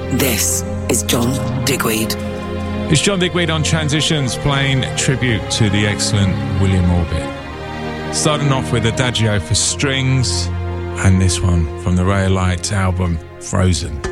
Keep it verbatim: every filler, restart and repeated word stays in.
This is John Digweed. It's John Digweed on Transitions, playing tribute to the excellent William Orbit. Starting off with Adagio for strings, and this one from the Raylight album, Frozen.